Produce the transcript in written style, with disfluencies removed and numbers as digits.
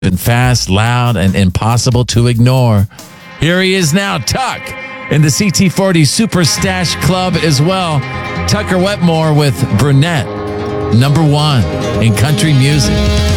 and fast, loud, and impossible to ignore. Here he is now, Tuck, in the CT40 Super Stash Club as well. Tucker Wetmore with Brunette, number one in country music.